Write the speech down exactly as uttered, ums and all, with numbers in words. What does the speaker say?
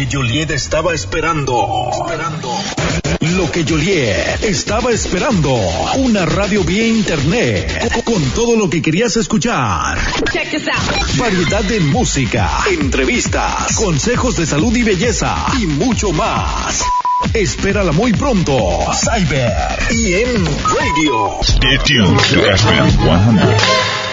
Joliet estaba esperando. Esperando. Lo que Joliet estaba esperando. Una radio vía internet. Con todo lo que querías escuchar. Check this out. Variedad de música, entrevistas, consejos de salud y belleza y mucho más. Espérala muy pronto. Cyber y en Radio. Stay tuned to F M one hundred.